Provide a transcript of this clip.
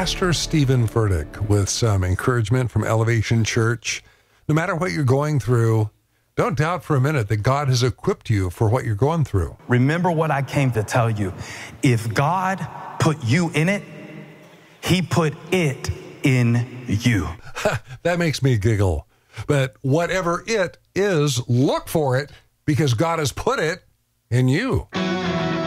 Pastor Stephen Furtick with some encouragement from Elevation Church. No matter what you're going through, don't doubt for a minute that God has equipped you for what you're going through. Remember what I came to tell you. If God put you in it, he put it in you. That makes me giggle. But whatever it is, look for it because God has put it in you.